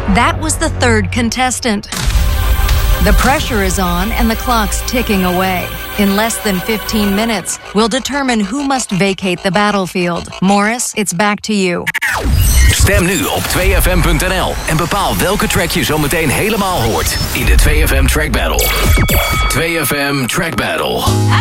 That was the third contestant. The pressure is on and the clock's ticking away. In less than 15 minutes, we'll determine who must vacate the battlefield. Morris, it's back to you. Stem nu op 2fm.nl en bepaal welke track je zo meteen helemaal hoort in de 2FM Track Battle. 2FM Track Battle.